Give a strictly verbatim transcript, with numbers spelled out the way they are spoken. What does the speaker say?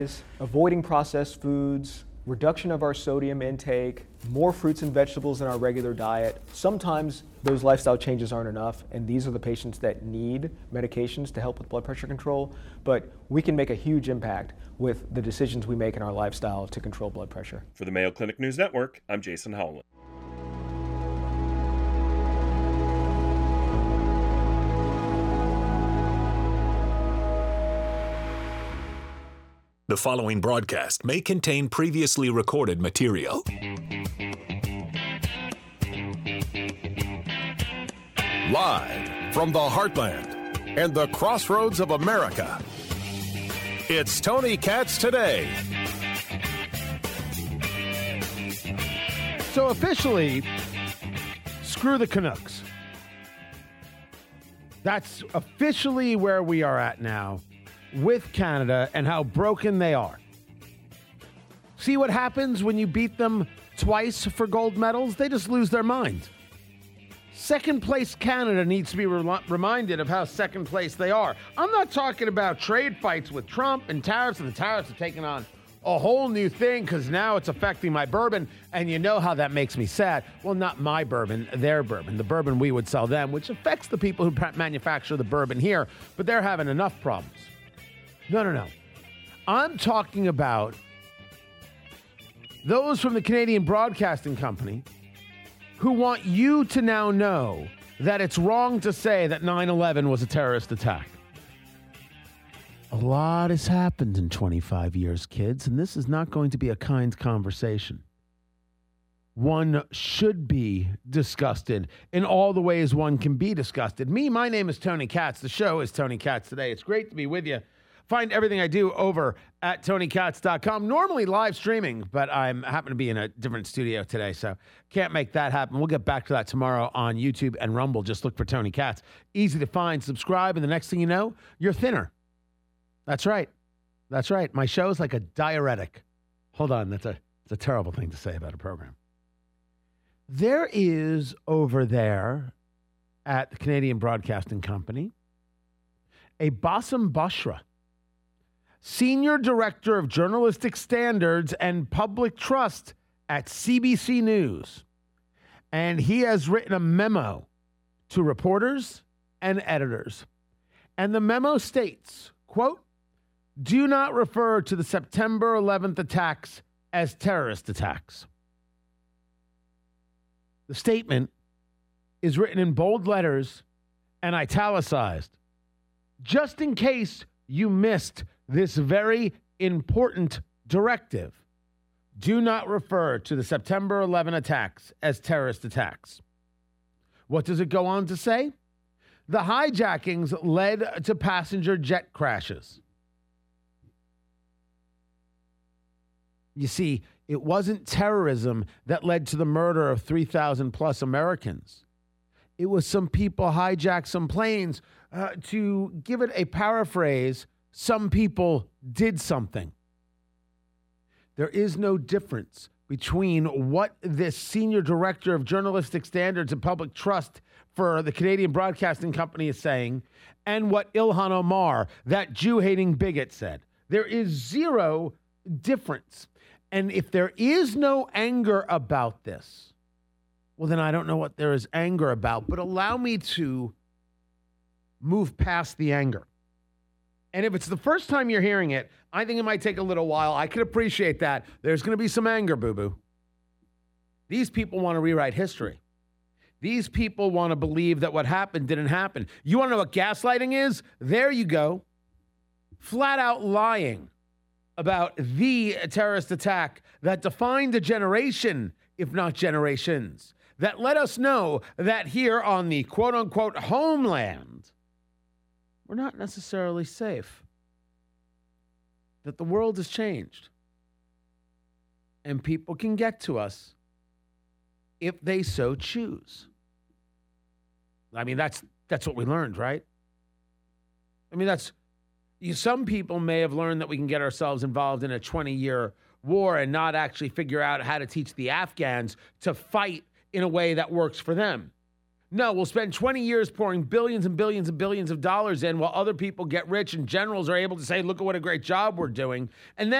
avoiding processed foods, reduction of our sodium intake, more fruits and vegetables in our regular diet. Sometimes those lifestyle changes aren't enough, and these are the patients that need medications to help with blood pressure control, but we can make a huge impact with the decisions we make in our lifestyle to control blood pressure. For the Mayo Clinic News Network, I'm Jason Howland. The following broadcast may contain previously recorded material. Live from the heartland and the crossroads of America, it's Tony Katz Today. So officially, screw the Canucks. That's officially where we are at now with Canada and how broken they are. See what happens when you beat them twice for gold medals? They just lose their mind. Second place Canada needs to be re- reminded of how second place they are. I'm not talking about trade fights with Trump and tariffs, and the tariffs are taking on a whole new thing because now it's affecting my bourbon, and you know how that makes me sad. Well, not my bourbon, their bourbon, the bourbon we would sell them, which affects the people who manufacture the bourbon here, but they're having enough problems. No, no, no. I'm talking about those from the Canadian Broadcasting Company who want you to now know that it's wrong to say that nine eleven was a terrorist attack. A lot has happened in twenty-five years, kids, and this is not going to be a kind conversation. One should be disgusted in all the ways one can be disgusted. Me, my name is Tony Katz. The show is Tony Katz Today. It's great to be with you. Find everything I do over at tony katz dot com. Normally live streaming, but I happen to be in a different studio today, so can't make that happen. We'll get back to that tomorrow on YouTube and Rumble. Just look for Tony Katz. Easy to find. Subscribe, and the next thing you know, you're thinner. That's right. That's right. My show is like a diuretic. Hold on. That's a, that's a terrible thing to say about a program. There is over there at the Canadian Broadcasting Company a Bassem Bushra, Senior Director of Journalistic Standards and Public Trust at C B C News. And he has written a memo to reporters and editors. And the memo states, quote, "Do not refer to the September eleventh attacks as terrorist attacks." The statement is written in bold letters and italicized, just in case you missed this very important directive. Do not refer to the September eleventh attacks as terrorist attacks. What does it go on to say? The hijackings led to passenger jet crashes. You see, it wasn't terrorism that led to the murder of three thousand plus Americans. It was some people hijacked some planes. Uh, to give it a paraphrase, some people did something. There is no difference between what this Senior Director of Journalistic Standards and Public Trust for the Canadian Broadcasting Company is saying and what Ilhan Omar, that Jew-hating bigot, said. There is zero difference. And if there is no anger about this, well, then I don't know what there is anger about. But allow me to move past the anger. And if it's the first time you're hearing it, I think it might take a little while. I can appreciate that. There's going to be some anger, boo-boo. These people want to rewrite history. These people want to believe that what happened didn't happen. You want to know what gaslighting is? There you go. Flat out lying about the terrorist attack that defined a generation, if not generations, that let us know that here on the quote-unquote homeland, we're not necessarily safe, that the world has changed, and people can get to us if they so choose. I mean, that's that's what we learned, right? I mean, that's you, some people may have learned that we can get ourselves involved in a twenty-year war and not actually figure out how to teach the Afghans to fight in a way that works for them. No, we'll spend twenty years pouring billions and billions and billions of dollars in while other people get rich and generals are able to say, look at what a great job we're doing. And then